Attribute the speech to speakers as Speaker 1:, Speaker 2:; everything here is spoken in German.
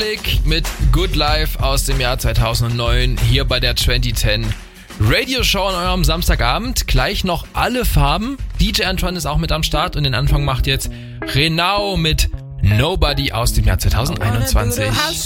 Speaker 1: Mit Good Life aus dem Jahr 2009 hier bei der 2010 Radioshow an eurem Samstagabend. Gleich noch alle Farben. DJ Antoine ist auch mit am Start und den Anfang macht jetzt Renau mit Nobody aus dem Jahr 2021.